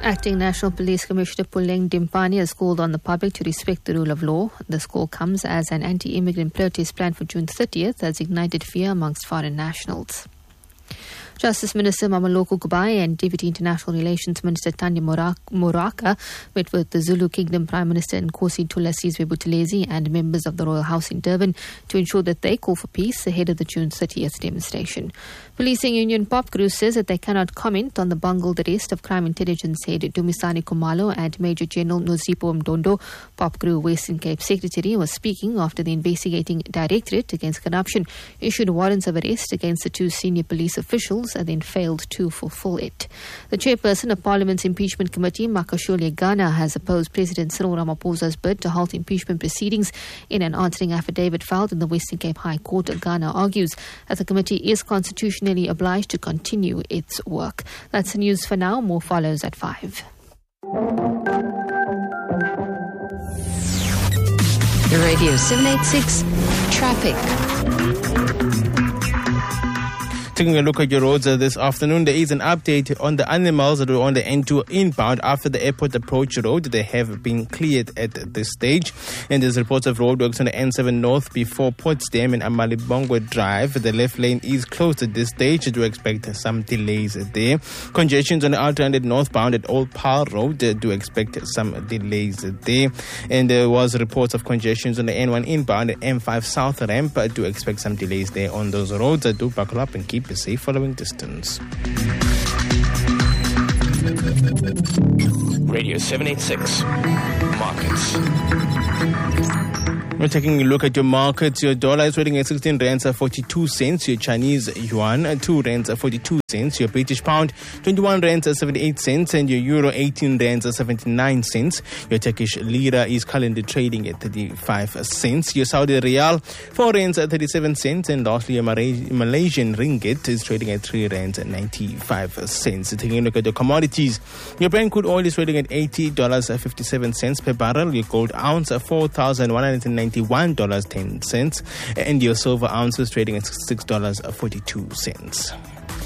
Acting National Police Commissioner Puleng Dimpani has called on the public to respect the rule of law. This call comes as an anti-immigrant protest planned for June 30th has ignited fear amongst foreign nationals. Justice Minister Mameloko Kubai and Deputy International Relations Minister Tanya Moraka met with the Zulu Kingdom Prime Minister Nkosi Thulasizwe Buthelezi and members of the Royal House in Durban to ensure that they call for peace ahead of the June 30th demonstration. Policing Union POPCRU says that they cannot comment on the bungled arrest of Crime Intelligence Head Dumisani Khumalo and Major General Nozipho Mdondo. POPCRU Western Cape Secretary was speaking after the investigating Directorate Against Corruption issued warrants of arrest against the two senior police officials and then failed to fulfill it. The chairperson of Parliament's Impeachment Committee, Makashule Ghana, has opposed President Cyril Ramaphosa's bid to halt impeachment proceedings. In an answering affidavit filed in the Western Cape High Court, Ghana argues that the committee is constitutionally obliged to continue its work. That's the news for now. More follows at 5. Radio 786 Traffic. Taking a look at your roads this afternoon, there is an update on the animals that were on the N2 inbound after the airport approach road. They have been cleared at this stage. And there's reports of roadworks on the N7 North before Potsdam and Amalibongwe Drive. The left lane is closed at this stage. Do expect some delays there. Congestions on the Ultra-100 northbound at Old Paarl Road. Do expect some delays there. And there was reports of congestions on the N1 inbound at M5 South Ramp. Do expect some delays there on those roads. Do buckle up and keep a safe following distance. Radio 786 Markets. We're taking a look at your markets. Your dollar is trading at 16 rands 42 cents. Your Chinese yuan 2 rands 42 cents. Your British pound 21 rands 78 cents, and your euro 18 rands 79 cents. Your Turkish lira is currently trading at 35 cents. Your Saudi riyal 4 rands 37 cents, and lastly your Malaysian ringgit is trading at 3 rands 95 cents. Taking a look at the commodities, your Brent crude oil is trading at $80.57 per barrel. Your gold ounce $4,191.10, and your silver ounce is trading at $6.42.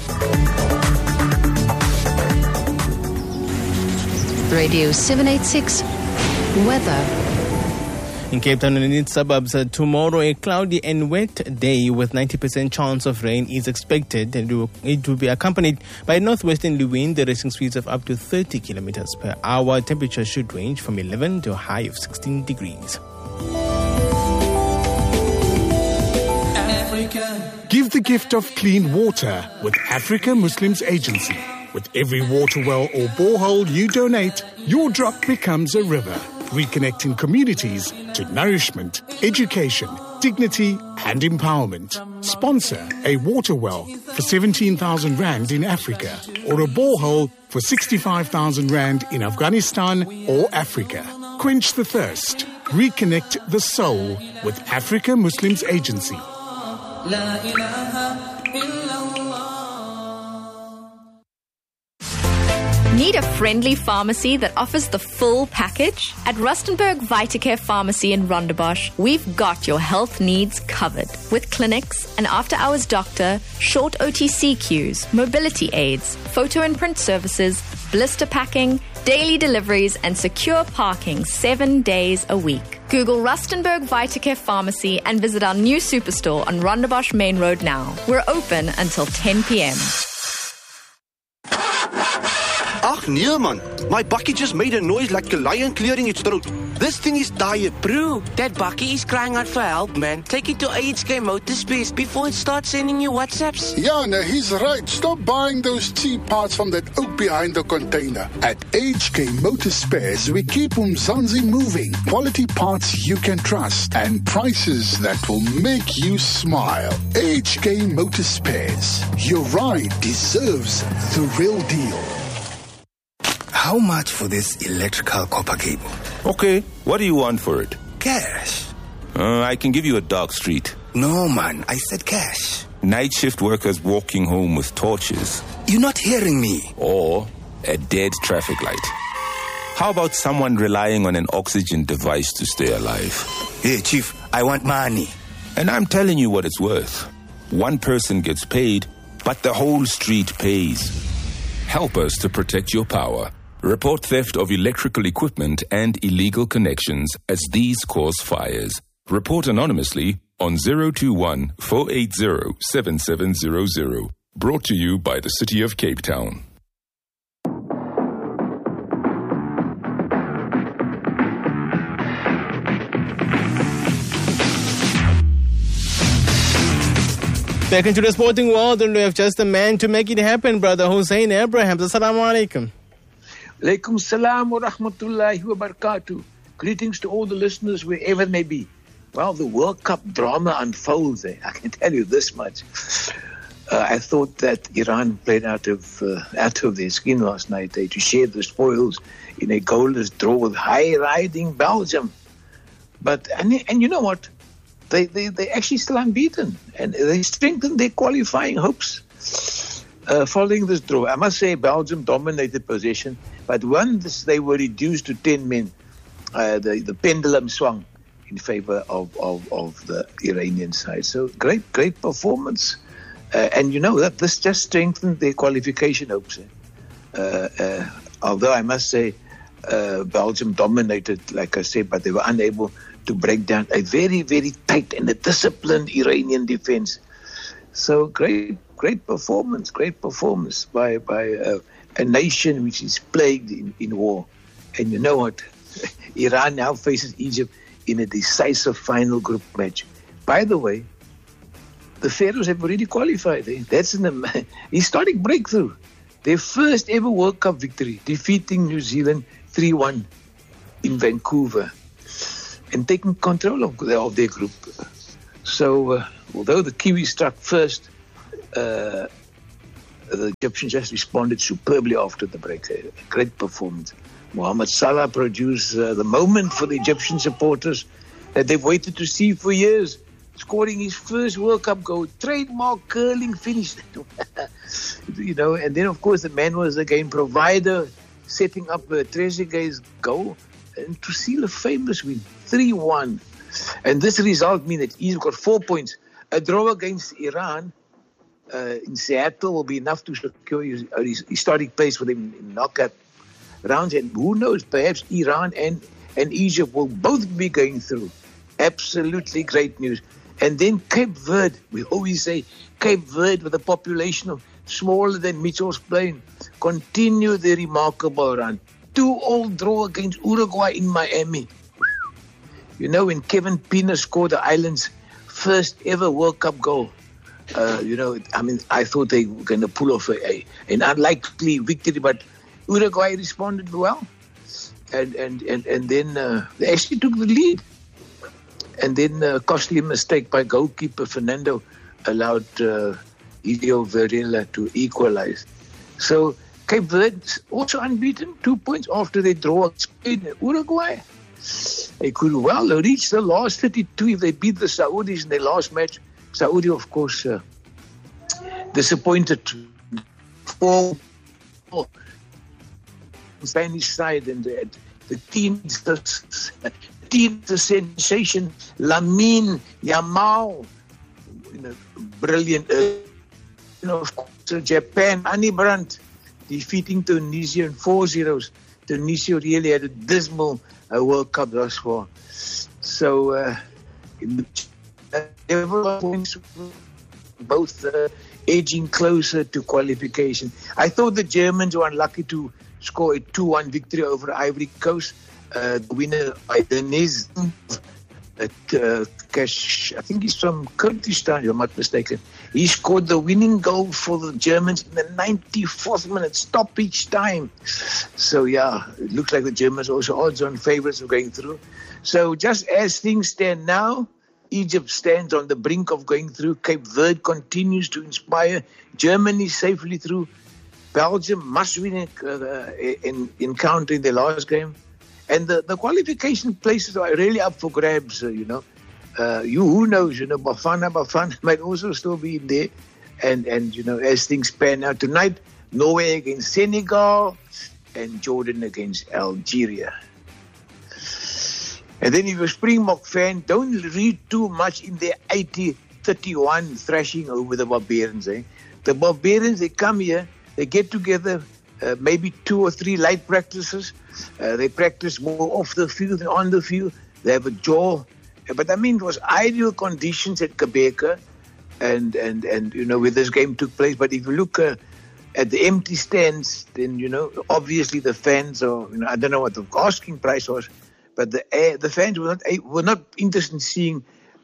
Radio 786 Weather. In Cape Town and its suburbs, tomorrow a cloudy and wet day with 90% chance of rain is expected, and it will be accompanied by a northwesterly wind, racing speeds of up to 30 kilometers per hour. Temperature should range from 11 to a high of 16 degrees. Give the gift of clean water with Africa Muslims Agency. With every water well or borehole you donate, your drop becomes a river, reconnecting communities to nourishment, education, dignity and empowerment. Sponsor a water well for 17,000 Rand in Africa, or a borehole for 65,000 Rand in Afghanistan or Africa. Quench the thirst. Reconnect the soul with Africa Muslims Agency. La ilaha illallah. Need a friendly pharmacy that offers the full package? At Rustenburg Vitacare Pharmacy in Rondebosch, we've got your health needs covered. With clinics, an after-hours doctor, short OTC queues, mobility aids, photo and print services, blister packing, daily deliveries, and secure parking 7 days a week. Google Rustenburg Vitacare Pharmacy and visit our new superstore on Rondebosch Main Road now. We're open until 10 p.m. Ach nee man, my bakkie just made a noise like a lion clearing its throat. This thing is tired. Bro, that bakkie is crying out for help, man. Take it to HK Motorspares before it starts sending you WhatsApps. Yeah, no, he's right. Stop buying those cheap parts from that oak behind the container. At HK Motorspares, we keep Umzansi moving. Quality parts you can trust and prices that will make you smile. HK Motorspares. Your ride deserves the real deal. How much for this electrical copper cable? Okay, what do you want for it? Cash. I can give you a dark street. No, man, I said cash. Night shift workers walking home with torches. You're not hearing me. Or a dead traffic light. How about someone relying on an oxygen device to stay alive? Hey, Chief, I want money. And I'm telling you what it's worth. One person gets paid, but the whole street pays. Help us to protect your power. Report theft of electrical equipment and illegal connections as these cause fires. Report anonymously on 021 480 7700. Brought to you by the City of Cape Town. Back into the sporting world, and we have just a man to make it happen, brother Hussein Abraham. Assalamu alaikum. Alaikum salam wa rahmatullahi wa barakatuh. Greetings to all the listeners wherever they may be. Well, the World Cup drama unfolds there. I can tell you this much. I thought that Iran played out of their skin last night to share the spoils in a goalless draw with high-riding Belgium. But and you know what? They actually still unbeaten, and they strengthened their qualifying hopes following this draw. I must say Belgium dominated possession, but once they were reduced to 10 men, the pendulum swung in favor of the Iranian side. So great performance. And you know that this just strengthened their qualification hopes. Although I must say Belgium dominated, like I said, but they were unable to break down a very, very tight and a disciplined Iranian defense. So great performance by a nation which is plagued in war. And you know what? Iran now faces Egypt in a decisive final group match. By the way, the Pharaohs have already qualified. That's an historic breakthrough. Their first ever World Cup victory, defeating New Zealand 3-1 in Vancouver and taking control of their group. So, although the Kiwis struck first, the Egyptians just responded superbly after the break. A great performance. Mohamed Salah produced the moment for the Egyptian supporters that they've waited to see for years, scoring his first World Cup goal, trademark curling finish. And then, of course, the man was the game provider, setting up Trezeguet's goal and to seal a famous win, 3-1. And this result means that Egypt got 4 points. A draw against Iran in Seattle will be enough to secure his historic place for them in knockout rounds. And who knows, perhaps Iran and Egypt will both be going through. Absolutely great news. And then Cape Verde, we always say Cape Verde with a population of smaller than Mitchell's Plain, continue their remarkable run. 2-2 draw against Uruguay in Miami. You know, when Kevin Pina scored the island's first ever World Cup goal, I thought they were going to pull off an unlikely victory, but Uruguay responded well. And then they actually took the lead. And then a costly mistake by goalkeeper Fernando allowed Elio Varela to equalize. So Cape Verde also unbeaten, 2 points after they draw Spain and Uruguay. They could well reach the last 32 if they beat the Saudis in their last match. Saudi, of course, disappointed for the Spanish side, and the team, the sensation, Lamine Yamal, brilliant. Of course, Japan, Annie Brandt, defeating Tunisia in 4-0. Tunisia really had a dismal World Cup thus far. So, several points, both edging closer to qualification. I thought the Germans were unlucky to score a 2-1 victory over Ivory Coast. The winner by Denise, I think he's from Kurdistan, if I'm not mistaken. He scored the winning goal for the Germans in the 94th minute, stoppage time. So, yeah, it looks like the Germans are also odds-on favourites of going through. So, just as things stand now, Egypt stands on the brink of going through. Cape Verde continues to inspire. Germany safely through. Belgium must win in encountering their last game. And the qualification places are really up for grabs, who knows, Bafana might also still be in there. And as things pan out tonight, Norway against Senegal and Jordan against Algeria. And then if you're a Springbok fan, don't read too much in their 80-31 thrashing over the Barbarians. The Barbarians, they come here, they get together maybe 2 or 3 light practices. They practice more off the field than on the field. They have a jaw. But I mean, it was ideal conditions at Gqeberha and where this game took place. But if you look at the empty stands, then, obviously the fans are, I don't know what the asking price was, but the fans were not interested in seeing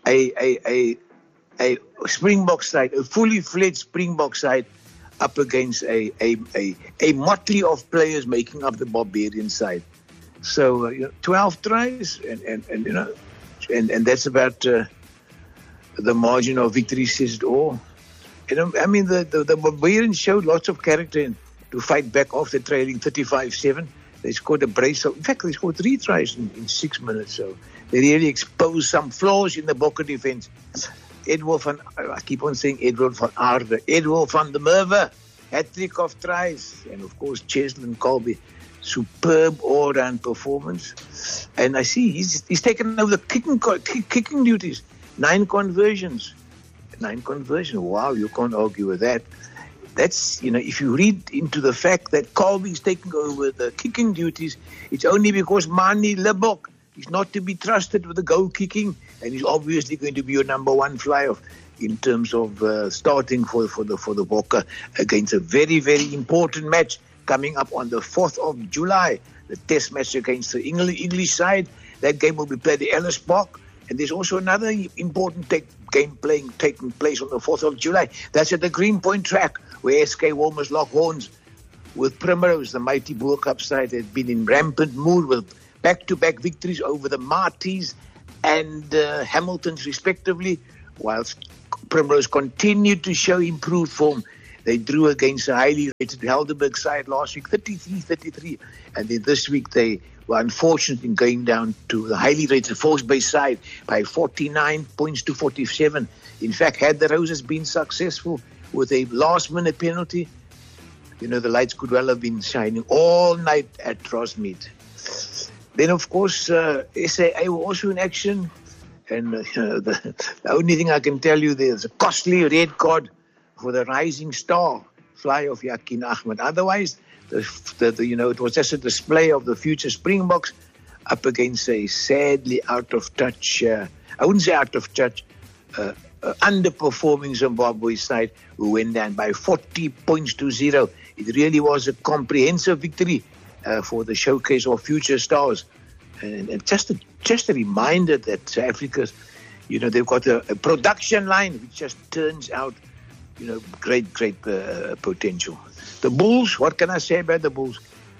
a Springbok side, a fully fledged Springbok side up against a motley of players making up the Barbarian side. So 12 tries and that's about the margin of victory says it all. I mean, the Barbarians showed lots of character to fight back after trailing 35-7. They scored a brace. In fact, they scored 3 tries in 6 minutes. So they really exposed some flaws in the Bokke defense. I keep on saying Edward van Aarde. Edward van der Merwe, hat-trick of tries. And of course, Cheslin Colby, superb all-round performance. And I see he's taken over the kicking duties. 9 conversions. 9 conversions. Wow, you can't argue with that. That's, if you read into the fact that Colby is taking over the kicking duties, it's only because Manie Libbok is not to be trusted with the goal kicking, and he's obviously going to be your number 1 flyer in terms of starting for the Bokke against a very, very important match coming up on the 4th of July, the test match against the English side. That game will be played at Ellis Park. And there's also another important game taking place on the 4th of July. That's at the Greenpoint track, where SK Walmers lock horns with Primrose. The mighty Boer Cup side has been in rampant mood with back-to-back victories over the Marties and Hamiltons respectively, whilst Primrose continued to show improved form. They drew against a highly rated Helderberg side last week, 33-33. And then this week they were unfortunate in going down to the highly rated Force-based side by 49 points to 47. In fact, had the Roses been successful with a last-minute penalty, the lights could well have been shining all night at Rosmead. Then, of course, SAA were also in action. And the only thing I can tell you, there's a costly red card for the rising star fly of Yakin Ahmed. Otherwise, it was just a display of the future Springboks up against a sadly out of touch, I wouldn't say out of touch, underperforming Zimbabwe side who went down by 40 points to 0. It really was a comprehensive victory for the showcase of future stars. And just a reminder that South Africa's, they've got a production line which just turns out great potential. The Bulls, what can I say about the Bulls?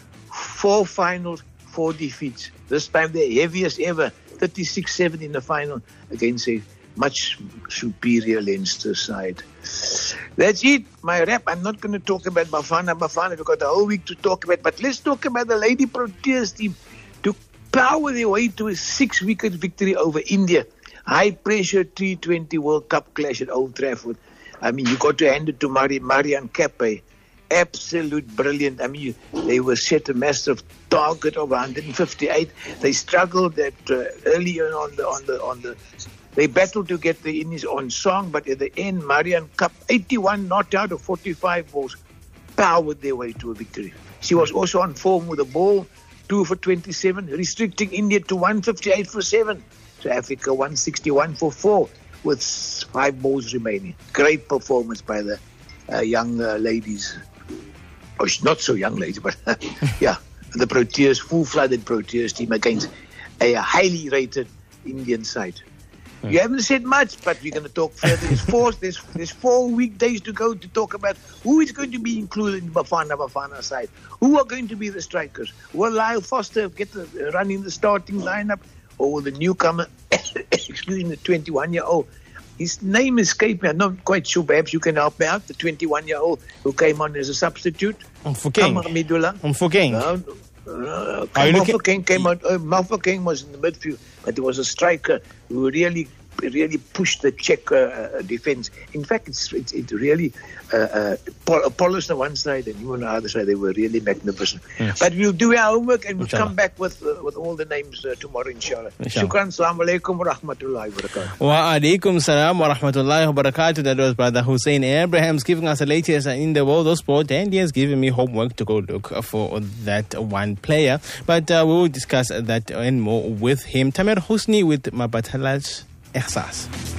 4 finals, 4 defeats. This time the heaviest ever, 36-7 in the final against a much superior Leinster side. That's it, my wrap. I'm not going to talk about Bafana. We've got a whole week to talk about, but let's talk about the Lady Proteas team to power their way to a 6-wicket victory over India. High-pressure T20 World Cup clash at Old Trafford. I mean, you got to hand it to Marianne Kappe. Absolute brilliant. I mean, they were set a massive target of 158. They struggled at earlier on the. They battled to get the innings on song, but at the end, Marianne Kappe, 81 not out of 45 balls, powered their way to a victory. She was also on form with the ball, 2 for 27, restricting India to 158 for 7. So Africa 161 for 4. With 5 balls remaining. Great performance by the young ladies. Oh, not so young ladies, but yeah, the Proteas, full-flooded Proteas team against a highly rated Indian side. You haven't said much, but we're going to talk further. There's 4 weekdays to go to talk about who is going to be included in Bafana side. Who are going to be the strikers? Will Lyle Foster get the run in the starting lineup? Or will the newcomer, excuse me, the 21-year-old, his name escaped me, I'm not quite sure, perhaps you can help me out, the 21-year-old who came on as a substitute. Mofokeng. Mofokeng came on, Mofokeng was in the midfield, but there was a striker who really really pushed the Czech defense. In fact, it really Apollos on one side and you on the other side. They were really magnificent. Yes. But we'll do our homework and we'll Inshallah. come back with all the names tomorrow, inshallah. Shukran, assalamu alaikum wa rahmatullahi wa barakatuh. Wa alaikum salam wa rahmatullahi wa barakatuh. That was Brother Hussein Abrahams giving us the latest in the world of sport, and he has given me homework to go look for that one player. But we will discuss that and more with him. Tamer Husni with Mabatalaj Ehsas.